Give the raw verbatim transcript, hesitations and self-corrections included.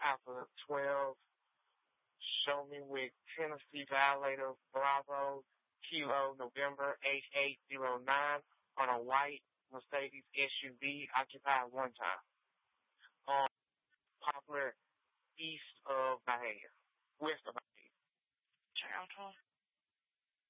Alpha twelve, show me with Tennessee Violator Bravo Kilo November eight eight zero nine on a white Mercedes S U V occupied one time. Um, Poplar east of Bahia, west of Bahia. Check out twelve.